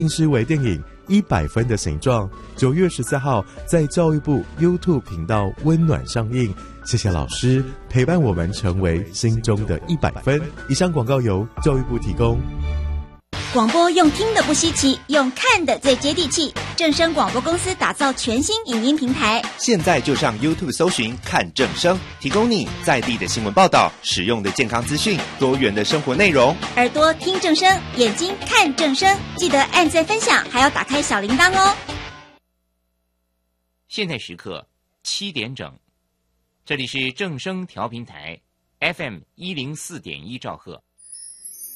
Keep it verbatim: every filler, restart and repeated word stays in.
映师微电影《一百分的形状》，九月十四号在教育部 YouTube 频道温暖上映。谢谢老师陪伴我们成为心中的一百分。以上广告由教育部提供。 广播用听的不稀奇，用看的最接地气。正声广播公司打造全新影音平台， 现在就上 YouTube 搜寻看正声，提供你在地的新闻报道、实用的健康资讯、多元的生活内容。 耳朵听正声，眼睛看正声，记得按赞分享，还要打开小铃铛哦。 现在时刻七点整，这里是正声调频台 F M 一零四点一兆赫。